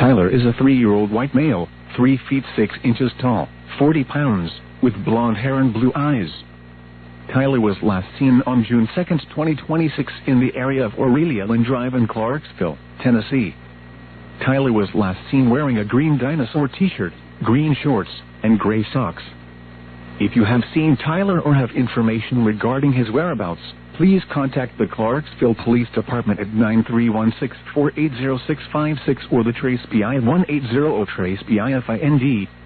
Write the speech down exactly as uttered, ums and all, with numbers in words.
Tyler is a three-year-old white male, three feet six inches tall, forty pounds, with blonde hair and blue eyes. Tyler was last seen on June second, twenty twenty-six in the area of Aurelia Lynn Drive in Clarksville, Tennessee. Tyler was last seen wearing a green dinosaur t-shirt, green shorts, and gray socks. If you have seen Tyler or have information regarding his whereabouts, please contact the Clarksville Police Department at nine three one, six four eight, zero six five six or the Trace P I at one eight zero zero Trace P I F I N D.